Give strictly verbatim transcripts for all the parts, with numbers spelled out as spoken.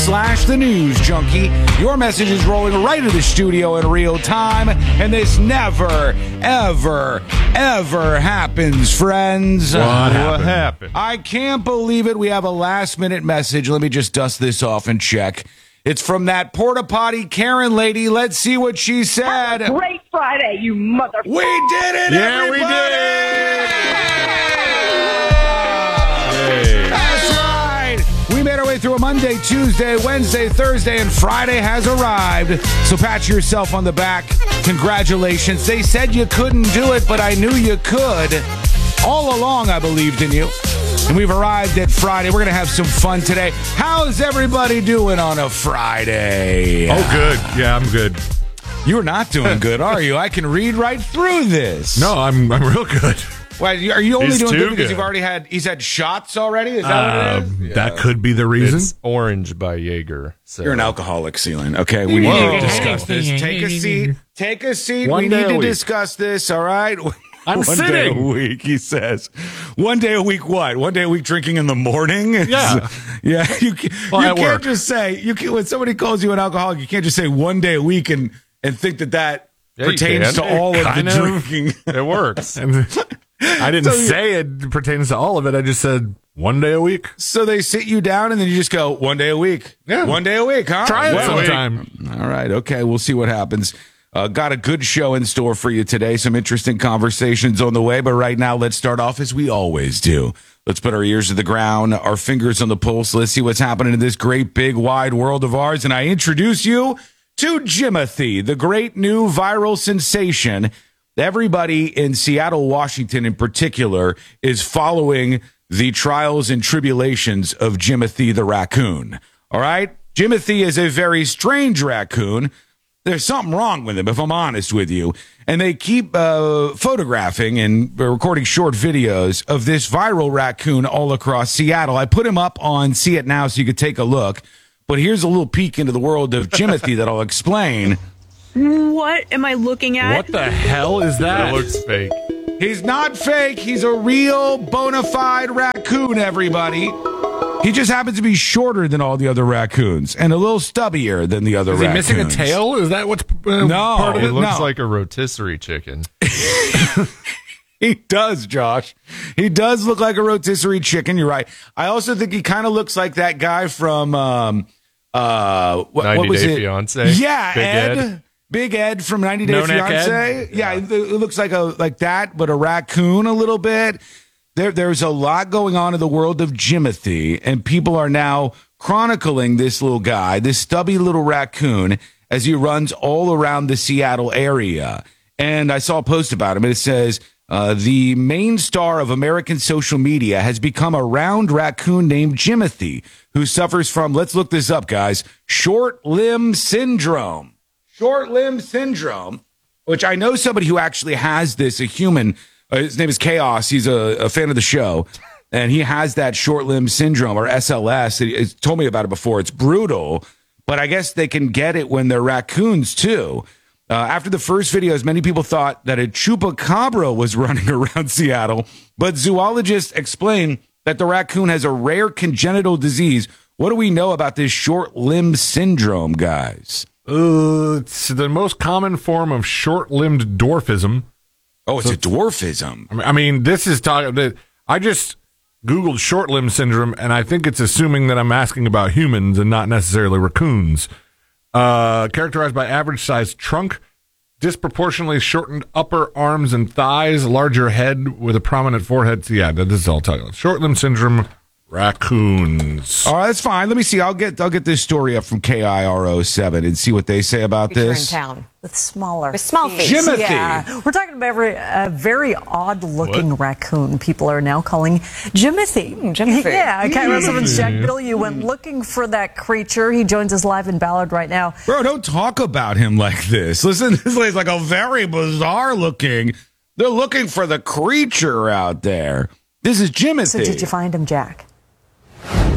slash the news junkie. Your message is rolling right to the studio in real time, and this never, ever, ever happens, friends. What, uh, happened? What happened? I can't believe it. We have a last-minute message. Let me just dust this off and check. It's from that porta potty Karen lady. Let's see what she said. Great Friday, you mother. We did it, Yeah, everybody! we did it! Hey. That's right. We made our way through a Monday, Tuesday, Wednesday, Thursday, and Friday has arrived. So pat yourself on the back. Congratulations. They said you couldn't do it, but I knew you could. All along, I believed in you. And we've arrived at Friday. We're going to have some fun today. How's everybody doing on a Friday? Oh, good. Yeah, I'm good. You're not doing good, are you? I can read right through this. No, I'm I'm real good. Well, are you only He's doing too good because good. you've already had, he's had shots already? Is that Uh, what it is? That could be the reason. It's orange by Jaeger. So. You're an alcoholic, Celine. Okay, we need Whoa. to discuss this. Take a seat. Take a seat. One we day need a to week. discuss this, all right? I'm One sitting. day a week, he says. One day a week what? One day a week drinking in the morning? Yeah. yeah. You, ca- Well, you at can't work. just say, you can, when somebody calls you an alcoholic, you can't just say one day a week and, and think that that Yeah, you pertains to can. all of the Kind of. drinking. It works. And I didn't So you- say it pertains to all of it. I just said one day a week. So they sit you down and then you just go, one day a week. Yeah. One day a week, huh? Try it Well, sometime. All right. Okay. We'll see what happens. Uh, got a good show in store for you today. Some interesting conversations on the way. But right now, let's start off as we always do. Let's put our ears to the ground, our fingers on the pulse. Let's see what's happening in this great, big, wide world of ours. And I introduce you to Jimothy, the great new viral sensation. Everybody in Seattle, Washington in particular, is following the trials and tribulations of Jimothy the raccoon. All right? Jimothy is a very strange raccoon. There's something wrong with him, if I'm honest with you. And they keep uh, photographing and recording short videos of this viral raccoon all across Seattle. I put him up on See It Now so you could take a look. But here's a little peek into the world of Jimothy that I'll explain. What am I looking at? What the hell is That that? looks fake. He's not fake. He's a real bona fide raccoon, everybody. He just happens to be shorter than all the other raccoons and a little stubbier than the other Is he raccoons. missing a tail? Is that what's uh, No. part of It it? looks No. like a rotisserie chicken. He does, Josh. He does look like a rotisserie chicken. You're right. I also think he kind of looks like that guy from um uh what, ninety what was Day it? Fiance? Yeah, Big Ed. Ed. Big Ed from ninety Day No Neck Fiance. Ed? Yeah, it, it looks like a like that, but a raccoon a little bit. There, there's a lot going on in the world of Jimothy, and people are now chronicling this little guy, this stubby little raccoon, as he runs all around the Seattle area. And I saw a post about him, and it says, uh, the main star of American social media has become a round raccoon named Jimothy, who suffers from, let's look this up, guys, short limb syndrome. Short limb syndrome, which I know somebody who actually has this, a human. Uh, his name is Chaos. He's a, a fan of the show. And he has that short limb syndrome, or S L S. He, he's told me about it before. It's brutal, but I guess they can get it when they're raccoons, too. Uh, after the first videos, many people thought that a chupacabra was running around Seattle, but zoologists explain that the raccoon has a rare congenital disease. What do we know about this short limb syndrome, guys? Uh, it's the most common form of short-limbed dwarfism. Oh, it's a dwarfism. I mean, I mean this is talking that I just Googled short limb syndrome, and I think it's assuming that I'm asking about humans and not necessarily raccoons. Uh, characterized by average sized trunk, disproportionately shortened upper arms and thighs, larger head with a prominent forehead. So yeah, this is all talking. Short limb syndrome, raccoons. All right, that's fine. Let me see. I'll get I'll get this story up from K I R O seven and see what they say about Creature this. in town with smaller With small feet. Jimothy. Yeah, we're talking about every, a very odd-looking raccoon. People are now calling Jimothy. Jimothy. Yeah, K I R O seven's Jack Bilyeu went looking for that creature. He joins us live in Ballard right now. Bro, don't talk about him like this. Listen, this is like a very bizarre looking. They're looking for the creature out there. This is Jimothy. So did you find him, Jack?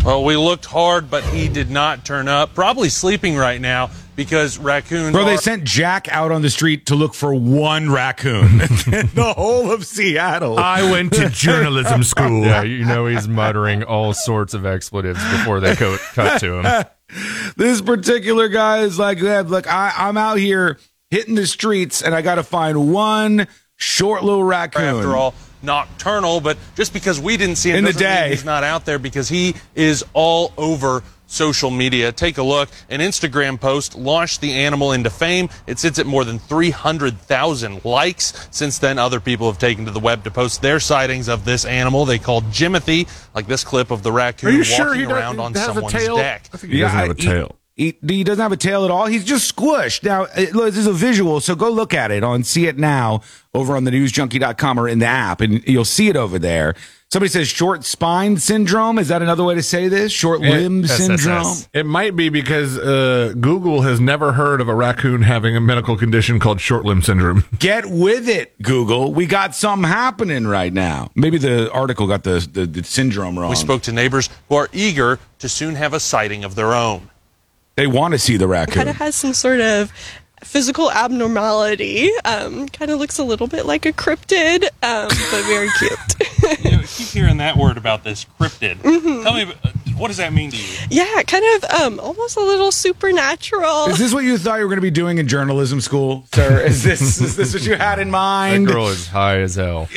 Well, we looked hard, but he did not turn up. Probably sleeping right now because raccoons. Bro, they are- sent Jack out on the street to look for one raccoon. The whole of Seattle. I went to journalism school. Yeah, you know he's muttering all sorts of expletives before they co- cut to him. This particular guy is like that. Look, I, I'm out here hitting the streets, and I got to find one short little raccoon. After all, nocturnal, but just because we didn't see him In the doesn't mean day. he's not out there, because he is all over social media. Take a look. An Instagram post launched the animal into fame. It sits at more than three hundred thousand likes. Since then, other people have taken to the web to post their sightings of this animal they called Jimothy, like this clip of the raccoon Are you walking sure he around does, on has someone's a tail? deck. I think he doesn't have a tail. He, he doesn't have a tail at all. He's just squished. Now, it, look, this is a visual, so go look at it on See It Now over on the news junkie dot com or in the app, and you'll see it over there. Somebody says short spine syndrome. Is that another way to say this? Short limb S S S. syndrome? It might be because uh, Google has never heard of a raccoon having a medical condition called short limb syndrome. Get with it, Google. We got something happening right now. Maybe the article got the, the, the syndrome wrong. We spoke to neighbors who are eager to soon have a sighting of their own. They want to see the raccoon. Kind of has some sort of physical abnormality. Um, kind of looks a little bit like a cryptid, um, but very cute. You know, I keep hearing that word about this cryptid. Mm-hmm. Tell me, uh, what does that mean to you? Yeah, kind of um, almost a little supernatural. Is this what you thought you were going to be doing in journalism school, sir? Is this is this what you had in That mind? girl is high as hell.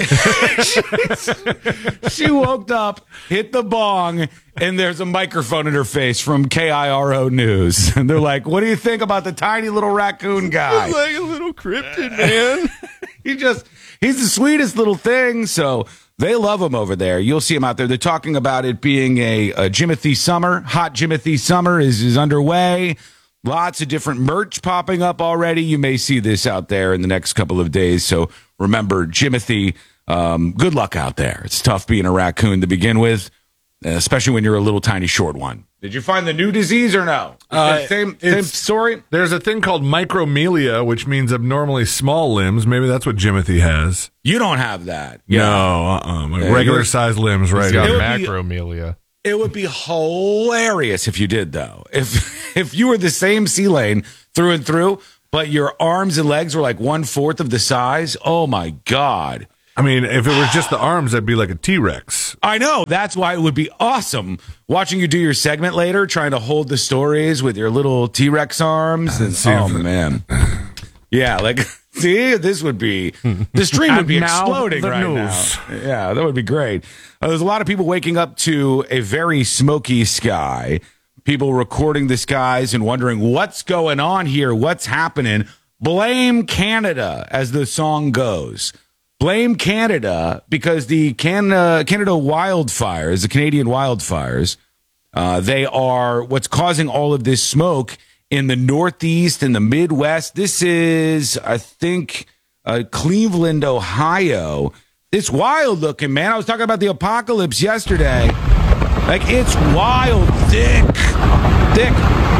She woke up, hit the bong, and there's a microphone in her face from K I R O News. And they're like, what do you think about the tiny little raccoon guy? Like a little cryptid, man. He just, he's the sweetest little thing. So they love him over there. You'll see him out there. They're talking about it being a, a Jimothy summer. Hot Jimothy summer is, is underway. Lots of different merch popping up already. You may see this out there in the next couple of days. So remember, Jimothy, um, good luck out there. It's tough being a raccoon to begin with, especially when you're a little tiny short one. Did you find the new disease or no? Uh, same, same it's- story? There's a thing called micromelia, which means abnormally small limbs. Maybe that's what Jimothy has. You don't have that. No, uh-uh. My Yeah, regular you're- sized limbs right He's got here. would be- macromelia. It would be hilarious if you did, though. If if you were the same sea lane through and through, but your arms and legs were like one fourth of the size. Oh my God. I mean, if it was just the arms, that'd be like a T-Rex. I know. That's why it would be awesome watching you do your segment later, trying to hold the stories with your little T-Rex arms. And, See oh, if- man. Yeah, like, see, this would be, the stream would be And now exploding the right news. now. Yeah, that would be great. Uh, there's a lot of people waking up to a very smoky sky, people recording the skies and wondering what's going on here, what's happening. Blame Canada, as the song goes. Blame Canada because the Canada, Canada wildfires, the Canadian wildfires, uh, they are what's causing all of this smoke in the Northeast and the Midwest. This is, I think, uh, Cleveland, Ohio. It's wild looking, man. I was talking about the apocalypse yesterday. Like, it's wild, thick, thick.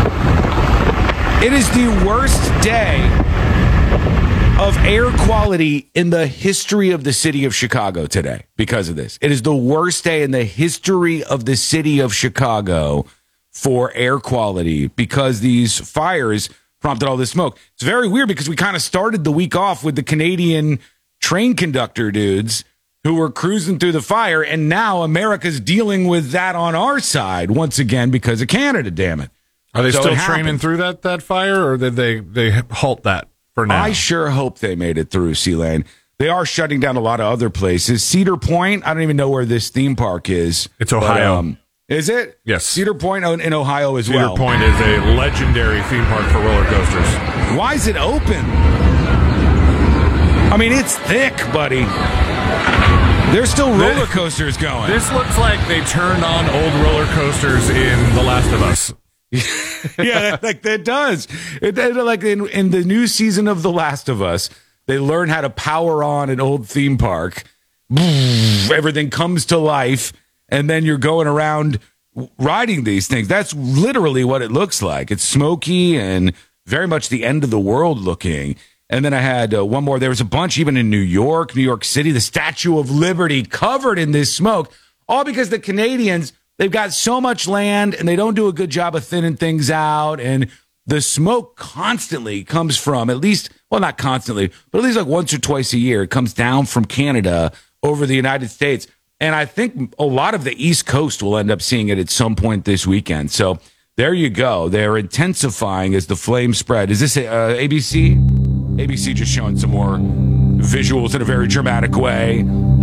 It is the worst day of air quality in the history of the city of Chicago today because of this. It is the worst day in the history of the city of Chicago for air quality because these fires prompted all this smoke. It's very weird because we kind of started the week off with the Canadian train conductor dudes who were cruising through the fire, and now America's dealing with that on our side once again because of Canada, damn it. Are they So still it training happened. through that, that fire, or did they, they halt that for now? I sure hope they made it through, C-Lane. They are shutting down a lot of other places. Cedar Point, I don't even know where this theme park is. It's Ohio. But, um, is it? Yes. Cedar Point in Ohio as Cedar well. Point is a legendary theme park for roller coasters. Why is it open? I mean, it's thick, buddy. There's still roller coasters going. This looks like they turned on old roller coasters in The Last of Us. Yeah, like that does. It, it- like in, in the new season of The Last of Us, they learn how to power on an old theme park. Everything comes to life, and then you're going around riding these things. That's literally what it looks like. It's smoky and very much the end of the world looking. And then I had uh, one more. There was a bunch even in New York, New York City, the Statue of Liberty covered in this smoke, all because the Canadians, they've got so much land and they don't do a good job of thinning things out. And the smoke constantly comes from at least, well, not constantly, but at least like once or twice a year, it comes down from Canada over the United States. And I think a lot of the East Coast will end up seeing it at some point this weekend. So there you go. They're intensifying as the flames spread. Is this uh, A B C? A B C just showing some more visuals in a very dramatic way.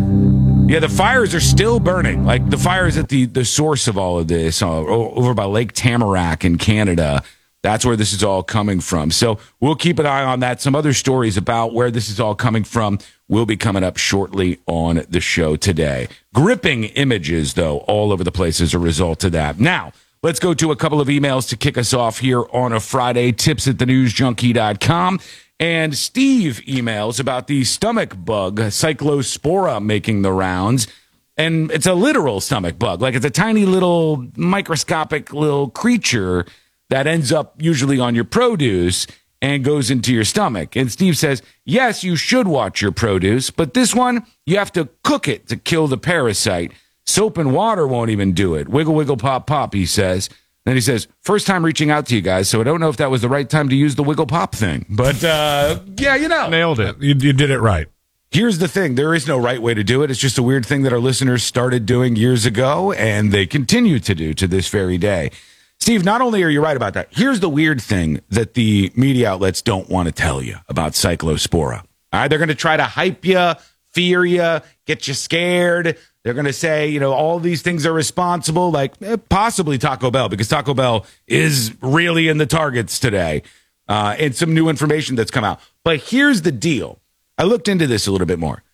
Yeah, the fires are still burning. Like the fires at the, the source of all of this uh, over by Lake Tamarack in Canada. That's where this is all coming from. So we'll keep an eye on that. Some other stories about where this is all coming from will be coming up shortly on the show today. Gripping images, though, all over the place as a result of that. Now, let's go to a couple of emails to kick us off here on a Friday. Tips at the news junkie dot com. And Steve emails about the stomach bug, Cyclospora, making the rounds. And it's a literal stomach bug. Like it's a tiny little microscopic little creature that ends up usually on your produce and goes into your stomach. And Steve says, yes, you should watch your produce, but this one, you have to cook it to kill the parasite. Soap and water won't even do it. Wiggle, wiggle, pop, pop, he says. Then he says, first time reaching out to you guys, so I don't know if that was the right time to use the wiggle pop thing. But, uh, yeah, you know. Nailed it. You, you did it right. Here's the thing. There is no right way to do it. It's just a weird thing that our listeners started doing years ago, and they continue to do to this very day. Steve, not only are you right about that, here's the weird thing that the media outlets don't want to tell you about Cyclospora. All right, they're going to try to hype you, fear you, get you scared. They're going to say, you know, all these things are responsible, like eh, possibly Taco Bell, because Taco Bell is really in the targets today, uh, and some new information that's come out. But here's the deal. I looked into this a little bit more.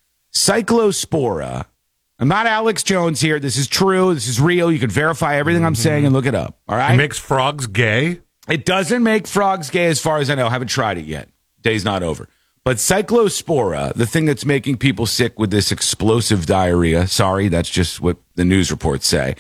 Cyclospora. I'm not Alex Jones here. This is true. This is real. You can verify everything I'm saying and look it up. All right. It makes frogs gay? It doesn't make frogs gay as far as I know. I haven't tried it yet. Day's not over. But Cyclospora, the thing that's making people sick with this explosive diarrhea, sorry, that's just what the news reports say,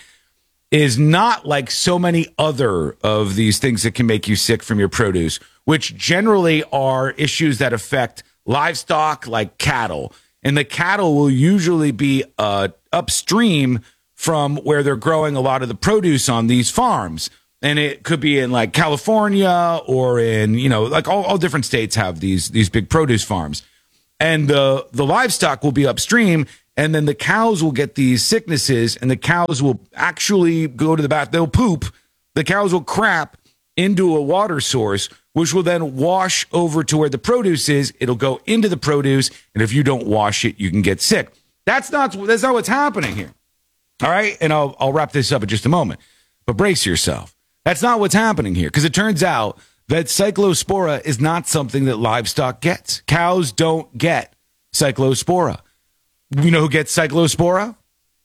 is not like so many other of these things that can make you sick from your produce, which generally are issues that affect livestock like cattle. And the cattle will usually be uh, upstream from where they're growing a lot of the produce on these farms. And it could be in like California or in, you know, like all, all different states have these these big produce farms. And the, the livestock will be upstream, and then the cows will get these sicknesses, and the cows will actually go to the bath. They'll poop. The cows will crap into a water source, which will then wash over to where the produce is. It'll go into the produce, and if you don't wash it, you can get sick. That's not that's not what's happening here. All right? And I'll I'll wrap this up in just a moment. But brace yourself. That's not what's happening here, because it turns out that Cyclospora is not something that livestock gets. Cows don't get Cyclospora. You know who gets Cyclospora?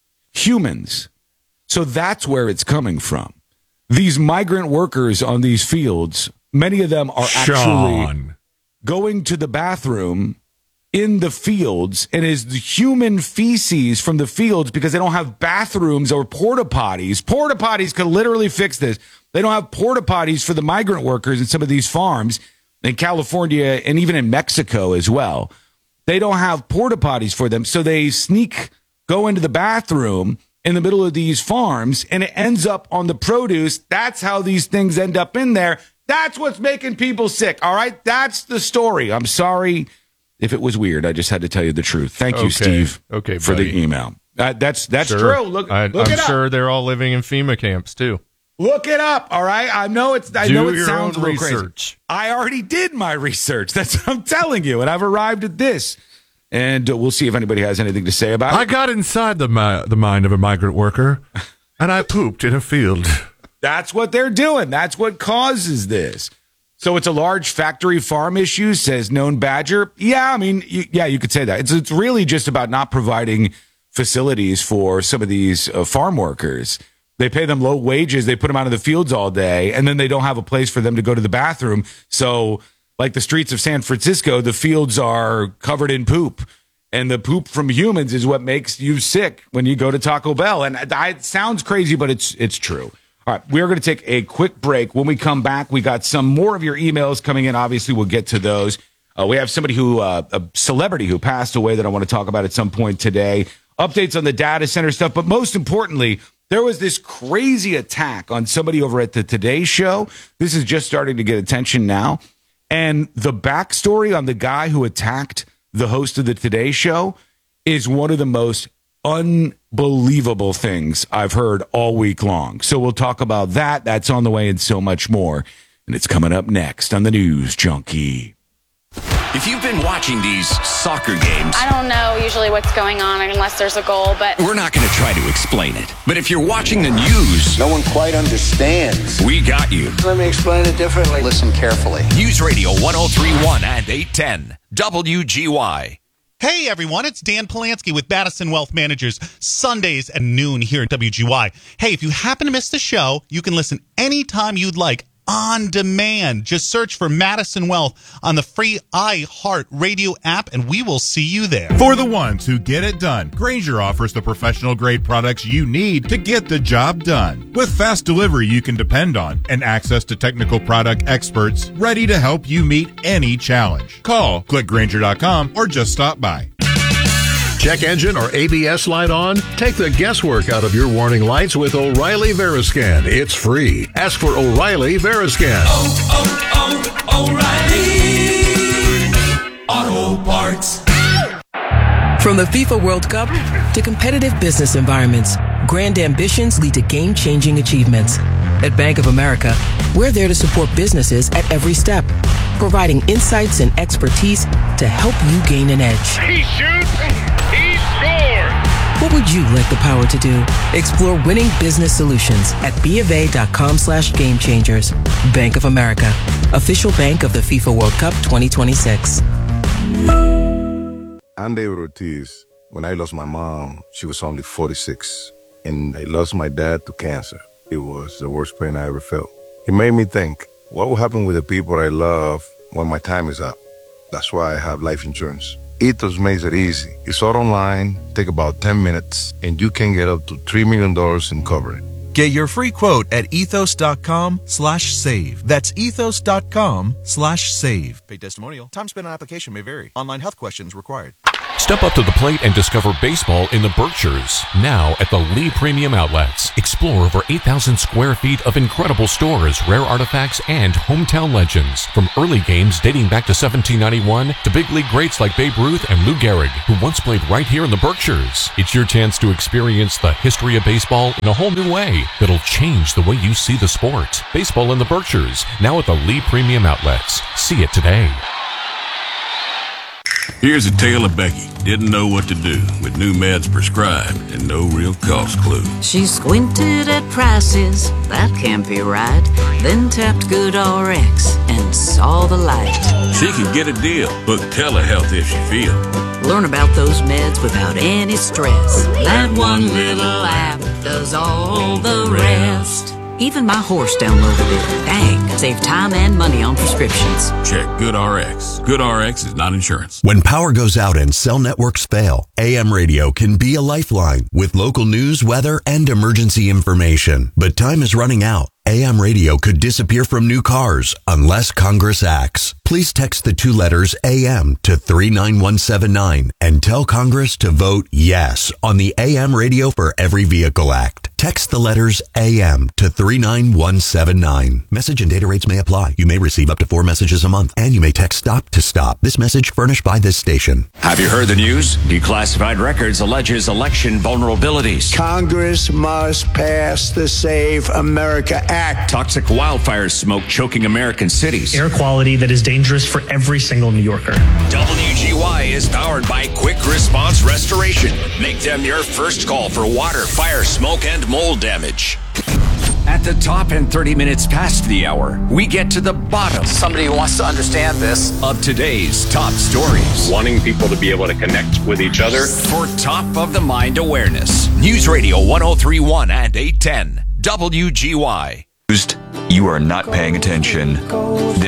Humans. So that's where it's coming from. These migrant workers on these fields, many of them are Sean. actually going to the bathroom in the fields, and is the human feces from the fields, because they don't have bathrooms or porta potties. Porta potties could literally fix this. They don't have porta potties for the migrant workers in some of these farms in California and even in Mexico as well. They don't have porta potties for them, so they sneak, go into the bathroom in the middle of these farms, and it ends up on the produce. That's how these things end up in there. That's what's making people sick, all right? That's the story. I'm sorry if it was weird. I just had to tell you the truth. Thank you, Okay. Steve, Okay, for buddy. the email. Uh, that's that's Sure. true. Look, I, look I'm it up. sure they're all living in FEMA camps too. Look it up, all right? I know it's. I Do know it your sounds a own little crazy. research. I already did my research. That's what I'm telling you, and I've arrived at this. And uh, we'll see if anybody has anything to say about I it. got inside the mi- the mind of a migrant worker, and I pooped in a field. That's what they're doing. That's what causes this. So it's a large factory farm issue, says Known Badger. Yeah, I mean, you, yeah, you could say that. It's it's really just about not providing facilities for some of these uh, farm workers. They pay them low wages. They put them out in the fields all day, and then they don't have a place for them to go to the bathroom. So like the streets of San Francisco, the fields are covered in poop. And the poop from humans is what makes you sick when you go to Taco Bell. And I, it sounds crazy, but it's it's true. All right, we're going to take a quick break. When we come back, we got some more of your emails coming in. Obviously, we'll get to those. Uh, we have somebody who, uh, a celebrity who passed away that I want to talk about at some point today. Updates on the data center stuff. But most importantly, There was this crazy attack on somebody over at the Today Show. This is just starting to get attention now. And the backstory on the guy who attacked the host of the Today Show is one of the most unbelievable things I've heard all week long. So we'll talk about that. That's on the way and so much more. And it's coming up next on the News Junkie. If you've been watching these soccer games, I don't know usually what's going on unless there's a goal, but we're not going to try to explain it. But if you're watching the news, no one quite understands. We got you. Let me explain it differently. Listen carefully. News Radio one oh three point one and eight ten W G Y. Hey everyone, it's Dan Polanski with Madison Wealth Managers, Sundays at noon here at W G Y. Hey, if you happen to miss the show, you can listen anytime you'd like on demand. Just search for Madison Wealth on the free iHeart Radio app, and we will see you there. For the ones who get it done, Grainger offers the professional-grade products you need to get the job done. With fast delivery you can depend on and access to technical product experts ready to help you meet any challenge. Call, click Grainger dot com, or just stop by. Check engine or A B S light on? Take the guesswork out of your warning lights with O'Reilly Veriscan. It's free. Ask for O'Reilly Veriscan. Oh, oh, oh, O'Reilly Auto Parts. From the FIFA World Cup to competitive business environments, grand ambitions lead to game-changing achievements. At Bank of America, we're there to support businesses at every step, providing insights and expertise to help you gain an edge. He shoots, he scores! What would you like the power to do? Explore winning business solutions at BofA.com slash game changers. Bank of America, official bank of the FIFA World Cup twenty twenty-six. I'm David Ortiz. When I lost my mom, she was only forty-six, and I lost my dad to cancer. It was the worst pain I ever felt. It made me think, what will happen with the people I love when my time is up? That's why I have life insurance. Ethos makes it easy. It's all online, take about ten minutes, and you can get up to three million dollars in coverage. Get your free quote at ethos.com slash save. That's ethos.com slash save. Paid testimonial. Time spent on application may vary. Online health questions required. Step up to the plate and discover baseball in the Berkshires. Now at the Lee Premium Outlets. Explore over eight thousand square feet of incredible stores, rare artifacts, and hometown legends. From early games dating back to seventeen ninety-one to big league greats like Babe Ruth and Lou Gehrig, who once played right here in the Berkshires. It's your chance to experience the history of baseball in a whole new way that'll change the way you see the sport. Baseball in the Berkshires, now at the Lee Premium Outlets. See it today. Here's a tale of Becky. Didn't know what to do with new meds prescribed and no real cost clue. She squinted at prices, that can't be right. Then tapped GoodRx and saw the light. She could get a deal. Book telehealth if she feel. Learn about those meds without any stress. That one little app does all the rest. Even my horse downloaded it. Dang, save time and money on prescriptions. Check GoodRx. GoodRx is not insurance. When power goes out and cell networks fail, A M radio can be a lifeline with local news, weather, and emergency information. But time is running out. A M radio could disappear from new cars unless Congress acts. Please text the two letters A M to three nine one seven nine and tell Congress to vote yes on the A M Radio for Every Vehicle Act. Text the letters A M to three nine one seven nine. Message and data rates may apply. You may receive up to four messages a month, and you may text STOP to STOP. This message furnished by this station. Have you heard the news? Declassified Records alleges election vulnerabilities. Congress must pass the Save America Act. Toxic wildfire smoke choking American cities. Air quality that is dangerous for every single New Yorker. W G Y is powered by Quick Response Restoration. Make them your first call for water, fire, smoke, and mold damage. At the top and thirty minutes past the hour, we get to the bottom. Somebody who wants to understand this. Of today's top stories. Wanting people to be able to connect with each other. For top of the mind awareness. News Radio one oh three point one and eight ten W G Y. You are not paying attention.